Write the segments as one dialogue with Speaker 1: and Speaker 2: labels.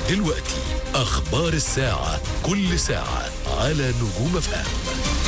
Speaker 1: دلوقتي أخبار الساعة، كل ساعة على نجوم اف ام.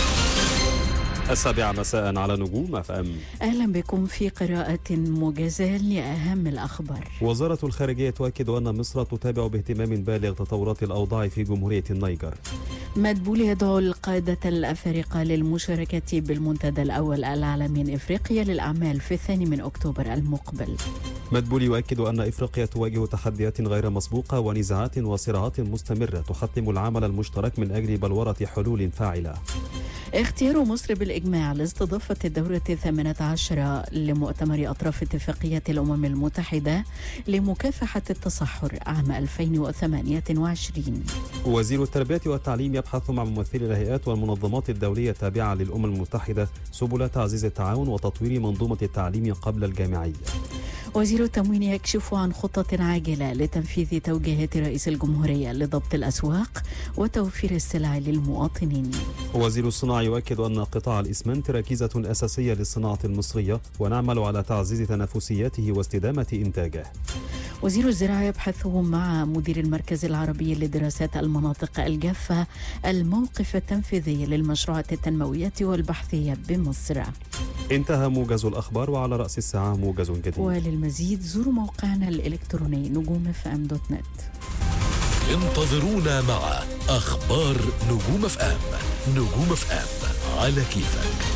Speaker 2: 7 مساء على نجوم اف ام.
Speaker 3: أهلا بكم في قراءة موجزة لأهم الأخبار.
Speaker 2: وزارة الخارجية تؤكد أن مصر تتابع باهتمام بالغ تطورات الأوضاع في جمهورية النيجر.
Speaker 3: مدبولي يدعو القادة الأفارقة للمشاركة بالمنتدى الأول العالمي من إفريقيا للأعمال في 2 أكتوبر المقبل.
Speaker 2: مدبولي يؤكد أن إفريقيا تواجه تحديات غير مسبوقة ونزاعات وصراعات مستمرة تحتم العمل المشترك من أجل بلورة حلول فاعلة.
Speaker 3: اختيار مصر بالإجماع لاستضافة الدورة 18 لمؤتمر أطراف اتفاقية الأمم المتحدة لمكافحة التصحر عام 2028.
Speaker 2: وزير التربية والتعليم يبحث مع ممثلي الهيئات والمنظمات الدولية التابعة للأمم المتحدة سبل تعزيز التعاون وتطوير منظومة التعليم قبل الجامعي.
Speaker 3: وزير التموين يكشف عن خطة عاجلة لتنفيذ توجيهات رئيس الجمهورية لضبط الأسواق وتوفير السلع للمواطنين.
Speaker 2: وزير الصناعة يؤكد أن قطاع الإسمنت ركيزة أساسية للصناعة المصرية ونعمل على تعزيز تنافسيته واستدامة إنتاجه.
Speaker 3: وزير الزراعة يبحث مع مدير المركز العربي لدراسات المناطق الجافة الموقف التنفيذي للمشروعات التنموية والبحثية بمصر.
Speaker 2: انتهى موجز الأخبار، وعلى رأس الساعة موجز جديد.
Speaker 3: وللمزيد زوروا موقعنا الإلكتروني نجومfm.net.
Speaker 1: انتظرونا مع أخبار نجوم اف ام. نجوم اف ام على كيفك.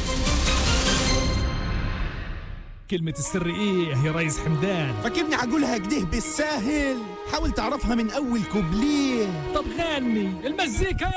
Speaker 4: كلمة السر ايه يا ريس حمدان؟
Speaker 5: فاكرني هقولها كده بالساهل؟ حاول تعرفها من اول كوبليه.
Speaker 4: طب غني المزيكا.